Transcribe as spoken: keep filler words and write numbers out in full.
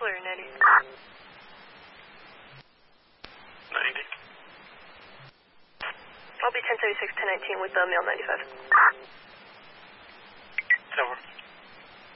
Larry, ninety. ninety. I'll be ten thirty-six, ten nineteen with the male ninety-five.